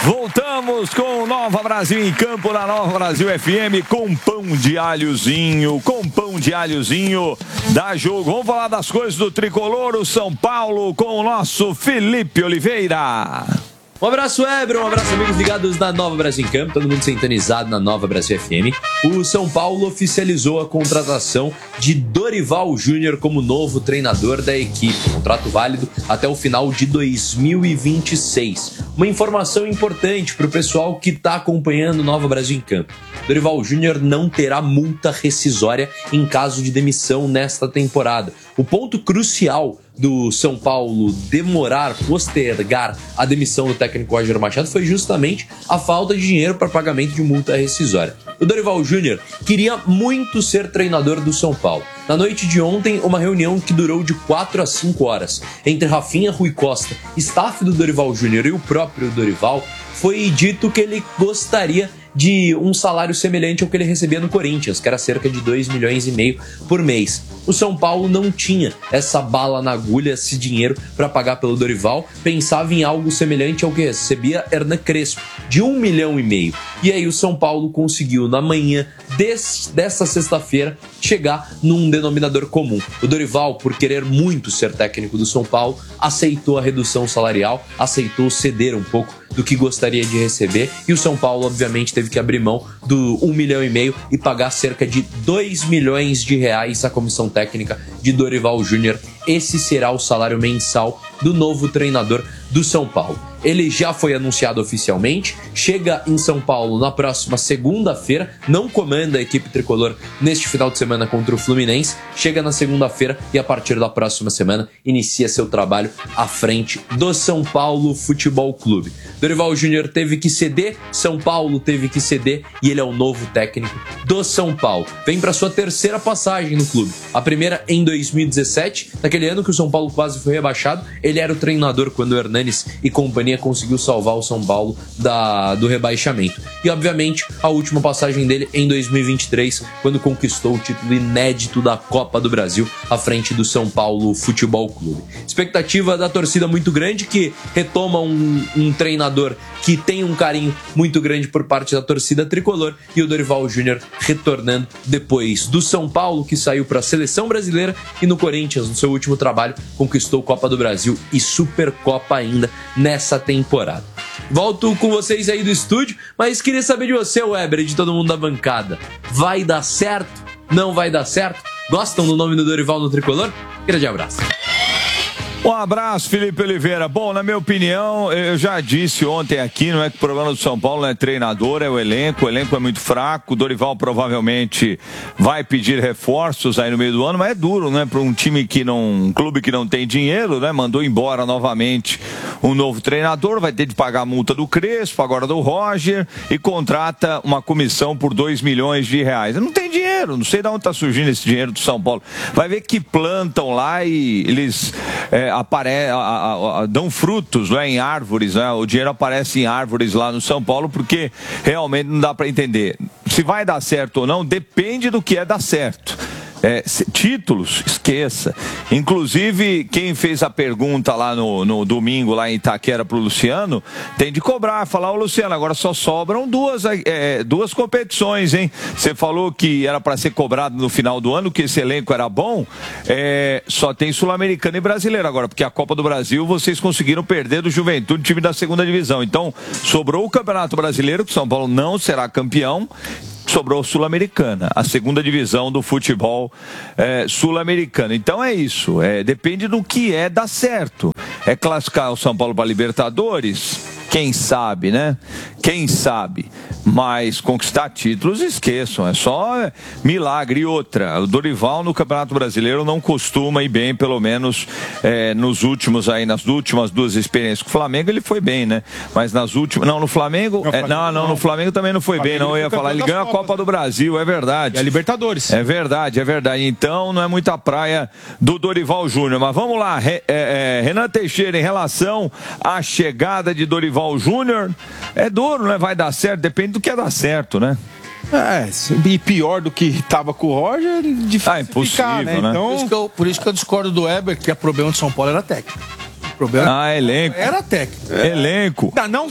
Voltamos com Nova Brasil em Campo, na Nova Brasil FM, com pão de alhozinho, dá jogo. Vamos falar das coisas do Tricolor, o São Paulo, com o nosso Felipe Oliveira. Um abraço, Weber, um abraço, amigos ligados na Nova Brasil em Campo, todo mundo sintonizado na Nova Brasil FM. O São Paulo oficializou a contratação de Dorival Júnior como novo treinador da equipe, contrato válido até o final de 2026. Uma informação importante para o pessoal que está acompanhando Nova Brasil em Campo. Dorival Júnior não terá multa rescisória em caso de demissão nesta temporada. O ponto crucial do São Paulo postergar a demissão do técnico Roger Machado foi justamente a falta de dinheiro para pagamento de multa rescisória. O Dorival Júnior queria muito ser treinador do São Paulo. Na noite de ontem, uma reunião que durou de 4 a 5 horas entre Rafinha, Rui Costa, staff do Dorival Júnior e o próprio Dorival, foi dito que ele gostaria de um salário semelhante ao que ele recebia no Corinthians, que era cerca de 2,5 milhões por mês. O São Paulo não tinha essa bala na agulha, esse dinheiro para pagar pelo Dorival, pensava em algo semelhante ao que recebia Hernan Crespo, de 1,5 milhão. E aí o São Paulo conseguiu, na manhã dessa sexta-feira, chegar num denominador comum. O Dorival, por querer muito ser técnico do São Paulo, aceitou a redução salarial, aceitou ceder um pouco do que gostaria de receber, e o São Paulo obviamente teve que abrir mão do 1,5 milhão e pagar cerca de 2 milhões de reais à comissão técnica de Dorival Júnior. Esse será o salário mensal do novo treinador do São Paulo. Ele já foi anunciado oficialmente, chega em São Paulo na próxima segunda-feira, não comanda a equipe tricolor neste final de semana contra o Fluminense, chega na segunda-feira e a partir da próxima semana inicia seu trabalho à frente do São Paulo Futebol Clube. Dorival Júnior teve que ceder, São Paulo teve que ceder e ele é o novo técnico do São Paulo. Vem para sua terceira passagem no clube, a primeira em 2017, naquele ano que o São Paulo quase foi rebaixado. Ele era o treinador quando o Hernanes e companhia conseguiu salvar o São Paulo do rebaixamento. E obviamente a última passagem dele em 2023, quando conquistou o título inédito da Copa do Brasil à frente do São Paulo Futebol Clube. Expectativa da torcida muito grande, que retoma um treinador que tem um carinho muito grande por parte da torcida tricolor, e o Dorival Júnior retornando depois do São Paulo, que saiu para a seleção brasileira, e no Corinthians, no seu último trabalho, conquistou Copa do Brasil e Supercopa ainda nessa temporada. Volto com vocês aí do estúdio, mas queria saber de você, Weber, e de todo mundo da bancada. Vai dar certo? Não vai dar certo? Gostam do nome do Dorival no tricolor? Grande abraço. Um abraço, Felipe Oliveira. Bom, na minha opinião, eu já disse ontem aqui, não é que o problema do São Paulo não é treinador, é o elenco é muito fraco. O Dorival provavelmente vai pedir reforços aí no meio do ano, mas é duro, né, para um clube que não tem dinheiro, né, mandou embora novamente um novo treinador, vai ter de pagar a multa do Crespo, agora do Roger, e contrata uma comissão por 2 milhões de reais. Não tem dinheiro, não sei de onde está surgindo esse dinheiro do São Paulo. Vai ver que plantam lá e eles dão frutos, né, em árvores, né? O dinheiro aparece em árvores lá no São Paulo, porque realmente não dá para entender. Se vai dar certo ou não, depende do que é dar certo. Títulos, esqueça. Inclusive, quem fez a pergunta lá no domingo, lá em Itaquera, pro Luciano, tem de cobrar, falar: ô Luciano, agora só sobram duas competições, hein? Você falou que era para ser cobrado no final do ano, que esse elenco era bom, só tem Sul-Americano e Brasileiro agora, porque a Copa do Brasil vocês conseguiram perder do Juventude, time da segunda divisão. Então, sobrou o Campeonato Brasileiro, que o São Paulo não será campeão. Sobrou Sul-Americana, a segunda divisão do futebol sul-americano. Então é isso, depende do que dar certo. É classificar o São Paulo para Libertadores? Quem sabe, né? Quem sabe? Mas conquistar títulos, esqueçam, é só milagre. E outra, o Dorival no Campeonato Brasileiro não costuma ir bem, pelo menos nas últimas duas experiências com o Flamengo ele foi bem, né? Mas nas últimas, no Flamengo, no Flamengo também não foi bem, não. Eu ia falar, ele ganhou a Copa do Brasil, é verdade. E a Libertadores. É verdade. Então não é muita praia do Dorival Júnior. Mas vamos lá, Renan Teixeira, em relação à chegada de Dorival Júnior, é duro, né? Vai dar certo, depende do que dar certo, né? E pior do que estava com o Roger, difícil impossível, ficar, né? Né? Então... Por isso que eu discordo do Weber, que o problema de São Paulo era técnico. O problema elenco. Era técnico. Elenco. Não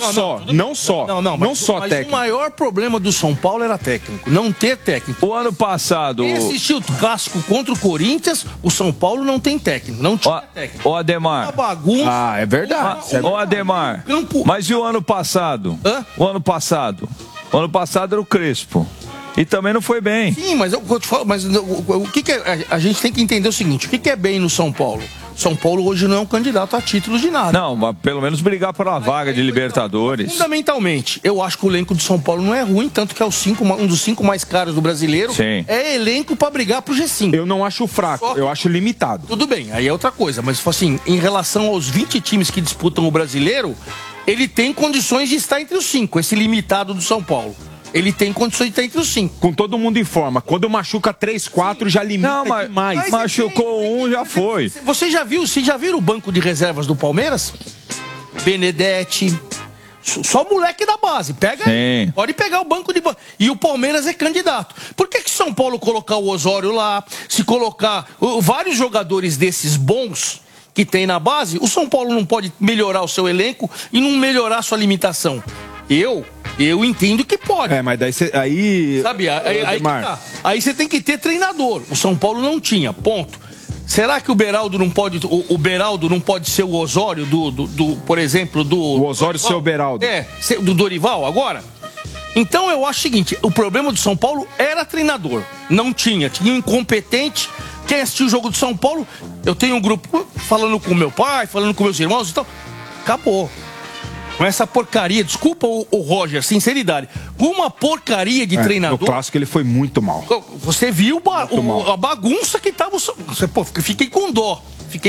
só técnico. O maior problema do São Paulo era técnico. Não ter técnico. O ano passado... Quem assistiu o clássico contra o Corinthians, o São Paulo não tem técnico. Não tinha técnico. Ô, Ademar. Uma bagunça. É verdade. Ô, Ademar. Mas e o ano passado? O ano passado era o Crespo. E também não foi bem. Sim, mas o que a gente tem que entender o seguinte: o que é bem no São Paulo? São Paulo hoje não é um candidato a título de nada. Não, mas pelo menos brigar por uma vaga de Libertadores. Fundamentalmente, eu acho que o elenco do São Paulo não é ruim, tanto que é um dos 5 mais caros do brasileiro. Sim. É elenco para brigar pro G5. Eu não acho fraco, eu acho limitado. Tudo bem, aí é outra coisa. Mas assim, em relação aos 20 times que disputam o brasileiro, ele tem condições de estar entre os 5, esse limitado do São Paulo. Ele tem condições de estar entre os 5. Com todo mundo em forma. Quando machuca 3, 4, já limita demais. Mas machucou um, já foi. Você já viu o banco de reservas do Palmeiras? Benedetti. Só moleque da base. Pega aí. Pode pegar o banco de... E o Palmeiras é candidato. Por que São Paulo colocar o Osório lá? Se colocar vários jogadores desses bons que tem na base, o São Paulo não pode melhorar o seu elenco e não melhorar a sua limitação. Eu entendo que pode. Mas daí você... Sabe, aí você tem que ter treinador. O São Paulo não tinha, ponto. Será que o Beraldo não pode... O Beraldo não pode ser o Osório por exemplo, do... O Osório ser o Beraldo. Do Dorival agora? Então eu acho o seguinte, o problema do São Paulo era treinador. Não tinha um incompetente. Quem assistiu o jogo do São Paulo, eu tenho um grupo falando com meu pai, falando com meus irmãos e tal. Acabou. Com essa porcaria, desculpa o Roger, sinceridade, uma porcaria de treinador. No clássico ele foi muito mal. Você viu a bagunça que tava. Fiquei com dó.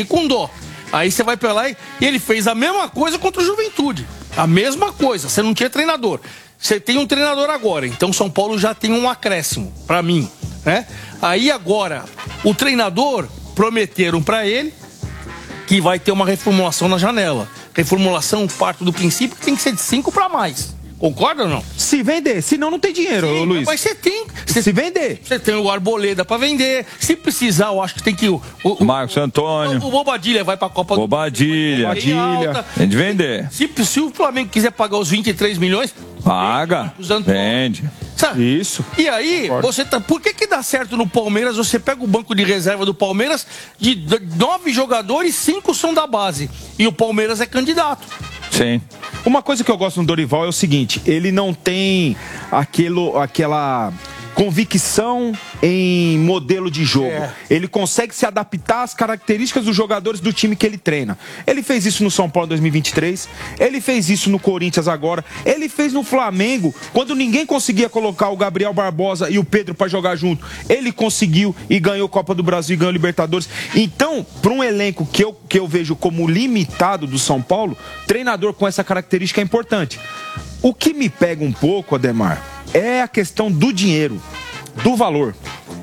Aí você vai pra lá e ele fez a mesma coisa contra o Juventude. A mesma coisa, você não tinha treinador. Você tem um treinador agora, então São Paulo já tem um acréscimo, pra mim, né? Aí agora, o treinador prometeram pra ele que vai ter uma reformulação na janela. Reformulação, parto do princípio que tem que ser de 5 para mais. Concorda ou não? Se vender, senão não tem dinheiro, Luiz. Mas você tem. Se vender. Você tem o Arboleda para vender. Se precisar, eu acho que tem que... O Marcos Antônio. O Bobadilha vai para a Copa Bobadilha. Tem de vender. Se o Flamengo quiser pagar os 23 milhões... Paga. Vende. Sabe? Isso. E aí, por que dá certo no Palmeiras? Você pega o banco de reserva do Palmeiras, de 9 jogadores, 5 são da base. E o Palmeiras é candidato. Sim. Uma coisa que eu gosto do Dorival é o seguinte, ele não tem aquela convicção em modelo de jogo. Ele consegue se adaptar às características dos jogadores do time que ele treina. Ele fez isso no São Paulo em 2023, ele fez isso no Corinthians agora, ele fez no Flamengo, quando ninguém conseguia colocar o Gabriel Barbosa e o Pedro para jogar junto. Ele conseguiu e ganhou Copa do Brasil e ganhou Libertadores. Então, para um elenco que eu vejo como limitado do São Paulo, treinador com essa característica é importante. O que me pega um pouco, Ademar, é a questão do dinheiro, do valor,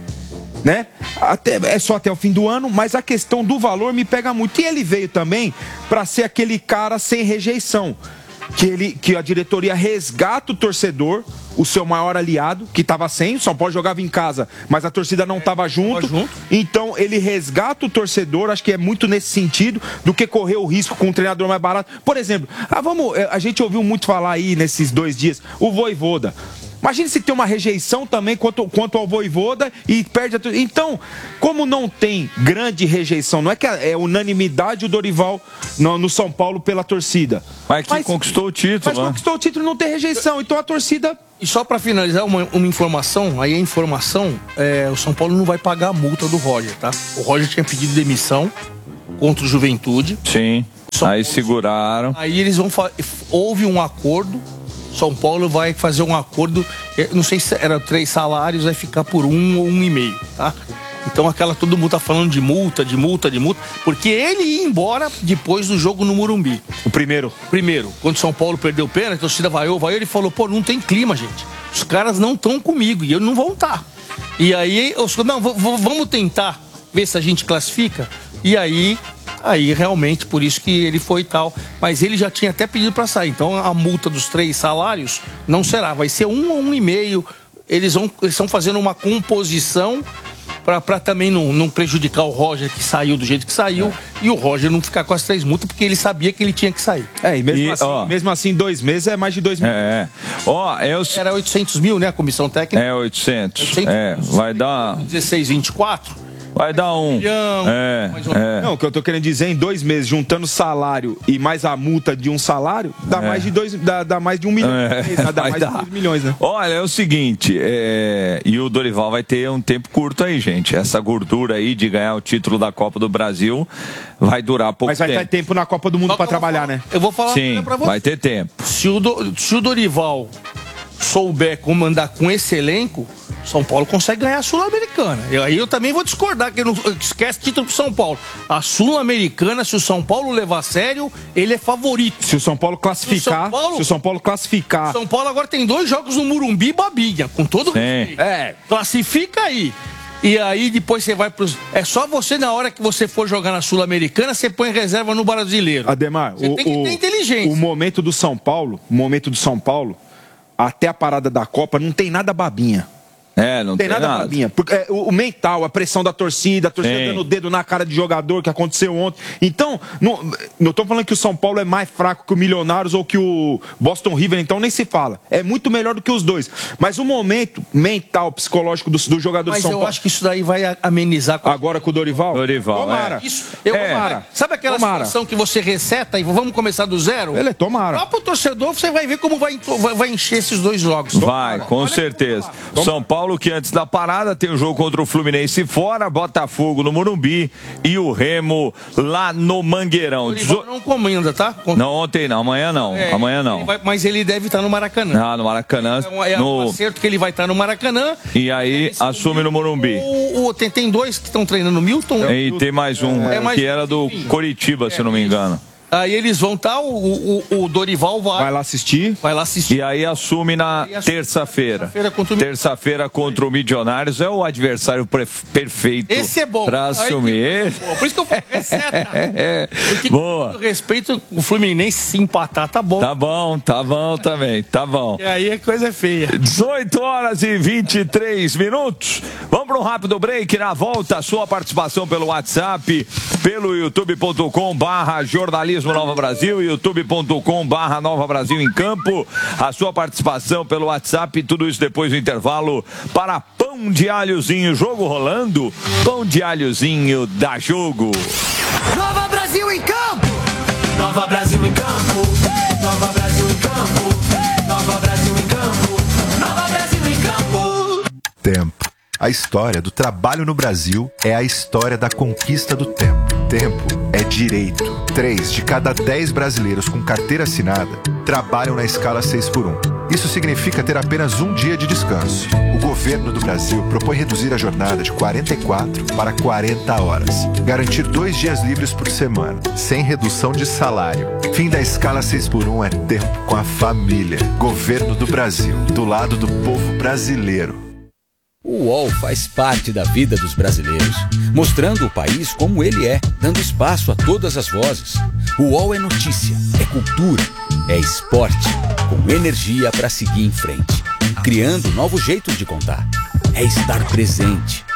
né? É só até o fim do ano, mas a questão do valor me pega muito. E ele veio também para ser aquele cara sem rejeição, que a diretoria resgata o torcedor, o seu maior aliado, que estava sem, o São Paulo jogava em casa, mas a torcida não estava junto. Então ele resgata o torcedor, acho que é muito nesse sentido, do que correr o risco com um treinador mais barato. Por exemplo, a gente ouviu muito falar aí nesses 2 dias, o Vojvoda. Imagina se tem uma rejeição também quanto ao Vojvoda e perde a... Então, como não tem grande rejeição, não é que é unanimidade o Dorival no São Paulo pela torcida. Mas conquistou o título. Mas conquistou o título e não tem rejeição. Então a torcida... E só para finalizar, uma informação, aí a informação, o São Paulo não vai pagar a multa do Roger, tá? O Roger tinha pedido demissão contra o Juventude. Sim, aí seguraram. Aí eles vão... Houve um acordo... São Paulo vai fazer um acordo, não sei se era 3 salários, vai ficar por 1 ou 1,5, tá? Então todo mundo tá falando de multa, porque ele ia embora depois do jogo no Morumbi. O primeiro. Quando São Paulo perdeu o pênalti, a torcida vaiou, ele falou, não tem clima, gente. Os caras não estão comigo e eles não vão estar. E aí, vamos tentar ver se a gente classifica. E aí realmente, por isso que ele foi e tal. Mas ele já tinha até pedido para sair. Então a multa dos 3 salários não será. Vai ser 1 ou 1,5. Eles estão fazendo uma composição Pra também não prejudicar o Roger, que saiu do jeito que saiu, e o Roger não ficar com as 3 multas, porque ele sabia que ele tinha que sair. E mesmo assim 2 meses é mais de 2 mil. Era 800 mil, né, a comissão técnica? 800. Vai dar... 16, 24... Vai dar um. Não, o que eu tô querendo dizer, em 2 meses, juntando salário e mais a multa de um salário, dá mais de 1 milhão. Dá mais de 2 milhões, né? Olha, é o seguinte, e o Dorival vai ter um tempo curto aí, gente. Essa gordura aí de ganhar o título da Copa do Brasil vai durar pouco tempo. Mas vai ter tempo na Copa do Mundo pra trabalhar, né? Eu vou falar pra você. Vai ter tempo. Se o Dorival souber comandar com esse elenco, São Paulo consegue ganhar a Sul-Americana. Aí eu também vou discordar, que não esquece título pro São Paulo. A Sul-Americana, se o São Paulo levar a sério, ele é favorito. Se o São Paulo classificar... Se o São Paulo classificar... São Paulo agora tem 2 jogos no Morumbi e Babinha, com todo respeito. Classifica aí. E aí depois você vai pros... É só você, na hora que você for jogar na Sul-Americana, você põe reserva no Brasileiro. Ademar, você tem que ter inteligência. O momento do São Paulo, até a parada da Copa, não tem nada babinha. Não tem nada babinha. Porque o mental, a pressão da torcida dando o dedo na cara de jogador, que aconteceu ontem. Então, não tô falando que o São Paulo é mais fraco que o Milionários ou que o Boston River, então nem se fala. É muito melhor do que os dois. Mas o momento mental, psicológico do jogador do São Paulo... Mas eu acho que isso daí vai amenizar... Agora com o Dorival? Tomara. Tomara. Sabe aquela situação que você reseta e vamos começar do zero? Tomara. Lá pro torcedor, você vai ver como vai encher esses 2 jogos. Vai, com certeza. São Paulo, que antes da parada tem o jogo contra o Fluminense fora, Botafogo no Morumbi e o Remo lá no Mangueirão. Ele não comanda, tá? Não, ontem não, amanhã não. Amanhã não. Mas ele deve estar no Maracanã. No Maracanã. Um acerto que ele vai estar no Maracanã. E aí assume no Morumbi. Tem 2 que estão treinando no Milton. E tem mais um, que era do Coritiba, se não me engano. Aí eles vão estar, o Dorival vai lá assistir. E aí assume na terça-feira. Terça-feira contra o Milionários. É o adversário perfeito. Esse é bom. Pra assumir. Por isso que eu falo, receta. Porque boa. Com respeito, o Fluminense se empatar, tá bom. Tá bom também, tá bom. E aí a coisa é feia. 18h23. Vamos para um rápido break. Na volta, a sua participação pelo WhatsApp, pelo youtube.com/jornalismo Nova Brasil, youtube.com/Nova Brasil em Campo, a sua participação pelo WhatsApp, tudo isso depois do intervalo para Pão de Alhozinho, jogo rolando, Pão de Alhozinho dá jogo. Nova Brasil em Campo! Nova Brasil em Campo! Nova Brasil em Campo! Nova Brasil em Campo! Nova Brasil em Campo! Tempo. A história do trabalho no Brasil é a história da conquista do tempo. Tempo é direito. 3 de cada 10 brasileiros com carteira assinada trabalham na escala 6x1. Isso significa ter apenas um dia de descanso. O governo do Brasil propõe reduzir a jornada de 44 para 40 horas. Garantir 2 dias livres por semana, sem redução de salário. Fim da escala 6x1 é tempo com a família. Governo do Brasil, do lado do povo brasileiro. O UOL faz parte da vida dos brasileiros, mostrando o país como ele é, dando espaço a todas as vozes. O UOL é notícia, é cultura, é esporte, com energia para seguir em frente, criando novos jeitos de contar. É estar presente,